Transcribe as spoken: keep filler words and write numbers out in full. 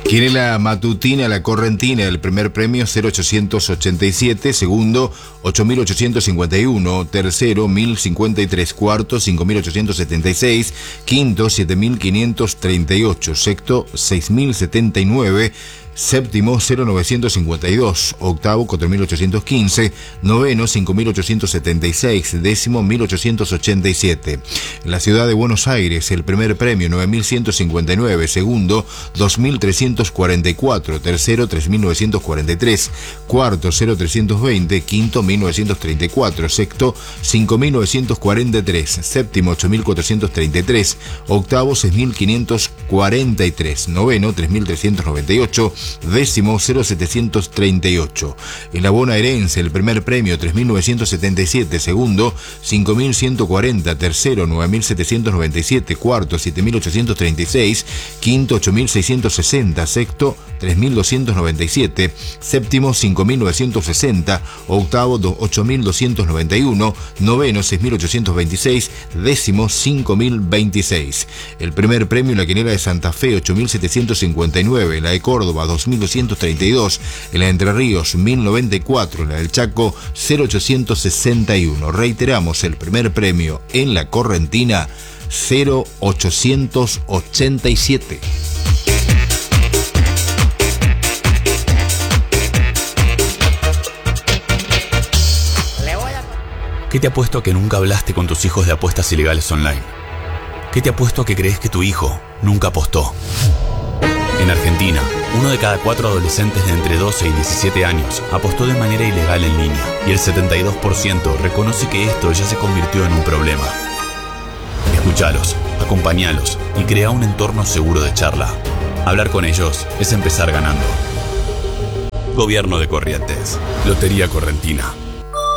Quinela matutina La Correntina, el primer premio cero ochocientos ochenta y siete, segundo ocho mil ochocientos cincuenta y uno, tercero mil cincuenta y tres, cuarto cinco mil ochocientos setenta y seis, quinto siete mil quinientos treinta y ocho, sexto seis mil setenta y nueve, séptimo cero mil novecientos cincuenta y dos, octavo cuatro mil ochocientos quince, noveno cinco mil ochocientos setenta y seis, décimo mil ochocientos ochenta y siete. En la ciudad de Buenos Aires, el primer premio nueve mil ciento cincuenta y nueve, segundo dos mil trescientos cuarenta y cuatro, tercero tres mil novecientos cuarenta y tres, cuarto cero mil trescientos veinte, quinto mil novecientos treinta y cuatro, sexto cinco mil novecientos cuarenta y tres, séptimo ocho mil cuatrocientos treinta y tres, octavo seis mil quinientos cuarenta y tres, noveno tres mil trescientos noventa y ocho, décimo cero mil setecientos treinta y ocho. En la bonaerense, el primer premio tres mil novecientos setenta y siete, segundo cinco mil ciento cuarenta, tercero nueve mil setecientos noventa y siete, cuarto siete mil ochocientos treinta y seis, quinto ocho mil seiscientos sesenta, sexto tres mil doscientos noventa y siete, séptimo cinco mil novecientos sesenta, octavo ocho mil doscientos noventa y uno, noveno seis mil ochocientos veintiséis, décimo cinco mil veintiséis. El primer premio en la quinela de Santa Fe ocho mil setecientos cincuenta y nueve, en la de Córdoba dos mil doscientos treinta y dos, en la de Entre Ríos mil noventa y cuatro, en la del Chaco cero ochocientos sesenta y uno. Reiteramos, el primer premio en la Correntina cero ochocientos ochenta y siete. ¿Qué te apuesto a que nunca hablaste con tus hijos de apuestas ilegales online? ¿Qué te apuesto a que crees que tu hijo nunca apostó? En Argentina, uno de cada cuatro adolescentes de entre doce y diecisiete años apostó de manera ilegal en línea, y el setenta y dos por ciento reconoce que esto ya se convirtió en un problema. Escúchalos, acompáñalos y crea un entorno seguro de charla. Hablar con ellos es empezar ganando. Gobierno de Corrientes. Lotería Correntina.